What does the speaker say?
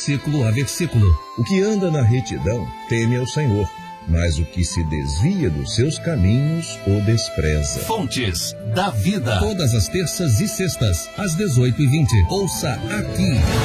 versículo a versículo. O que anda na retidão teme ao Senhor, mas o que se desvia dos seus caminhos o despreza. Fontes da Vida. Todas as terças e sextas, às 18h20. Ouça aqui.